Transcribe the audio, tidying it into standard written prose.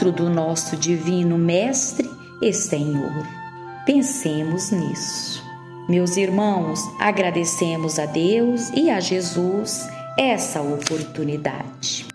encontro do nosso Divino Mestre e Senhor. Pensemos nisso. Meus irmãos, agradecemos a Deus e a Jesus essa oportunidade.